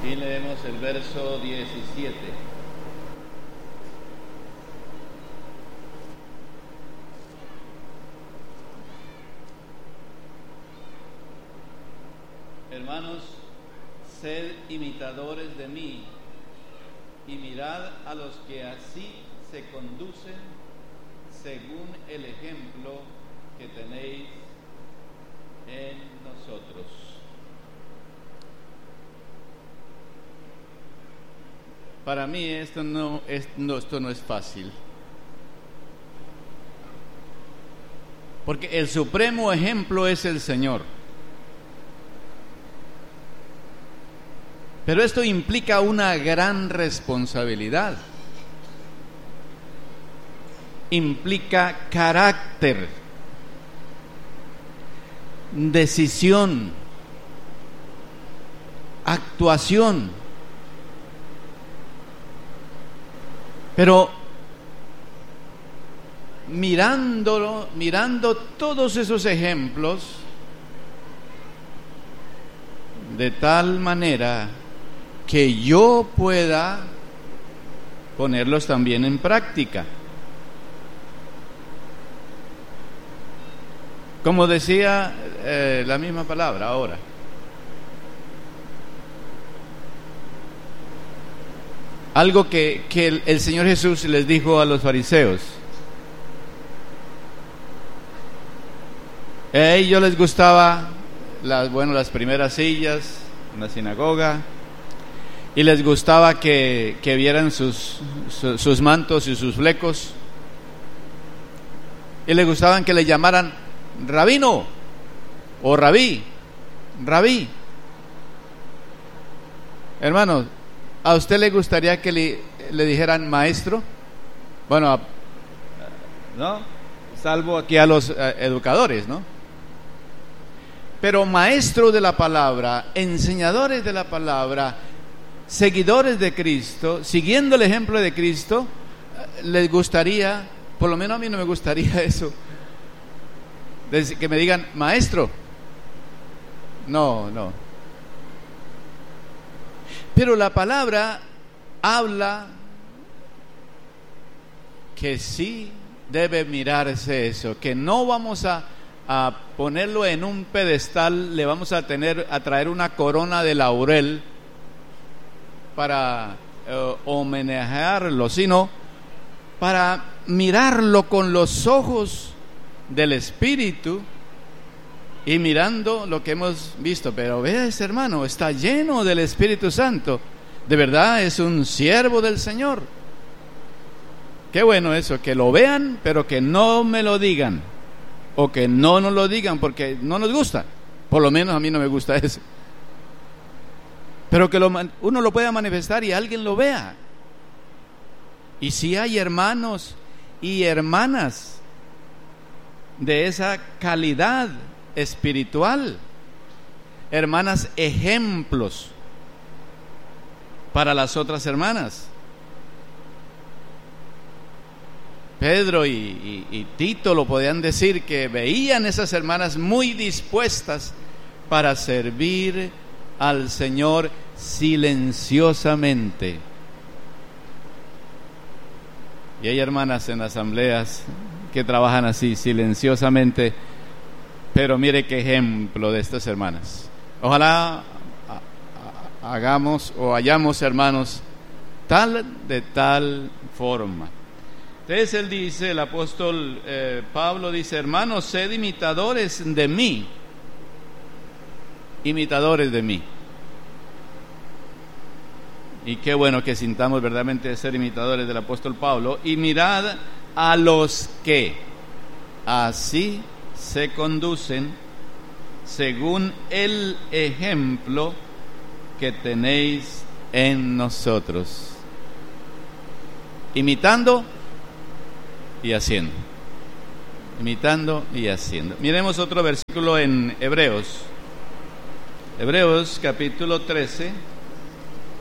Y leemos el verso 17. Hermanos, sed imitadores de mí y mirad a los que así se conducen según el ejemplo que tenéis en nosotros. Para mí esto no es fácil, porque el supremo ejemplo es el Señor. Pero esto implica una gran responsabilidad, implica carácter, decisión, actuación. Pero mirando todos esos ejemplos, de tal manera que yo pueda ponerlos también en práctica. Como decía la misma palabra ahora, algo que el Señor Jesús les dijo a los fariseos. A ellos les gustaba las primeras sillas en la sinagoga, y les gustaba que vieran sus mantos y sus flecos, y les gustaban que le llamaran rabino o rabí. Hermanos, ¿a usted le gustaría que le dijeran maestro? Bueno, ¿no? Salvo aquí a los educadores, ¿no? Pero maestros de la palabra, enseñadores de la palabra, seguidores de Cristo, siguiendo el ejemplo de Cristo, les gustaría, por lo menos a mí no me gustaría eso, que me digan maestro. No. Pero la palabra habla que sí debe mirarse eso, que no vamos a ponerlo en un pedestal, le vamos a traer una corona de laurel para homenajearlo, sino para mirarlo con los ojos del Espíritu y mirando lo que hemos visto. Pero vea, ese hermano está lleno del Espíritu Santo, de verdad es un siervo del Señor. Qué bueno eso, que lo vean, pero que no me lo digan, o que no nos lo digan porque no nos gusta. Por lo menos a mí no me gusta eso. Pero que uno lo pueda manifestar y alguien lo vea. Y si hay hermanos y hermanas de esa calidad espiritual, hermanas ejemplos para las otras hermanas. Pedro y Tito lo podían decir, que veían esas hermanas muy dispuestas para servir al Señor silenciosamente. Y hay hermanas en asambleas que trabajan así, silenciosamente, pero mire qué ejemplo de estas hermanas. Ojalá hayamos hermanos de tal forma. Entonces él dice, el apóstol Pablo dice: hermanos, sed imitadores de mí. Imitadores de mí. Y qué bueno que sintamos verdaderamente ser imitadores del apóstol Pablo. Y mirad a los que así se conducen según el ejemplo que tenéis en nosotros. Imitando y haciendo. Imitando y haciendo. Miremos otro versículo en Hebreos. Hebreos capítulo 13.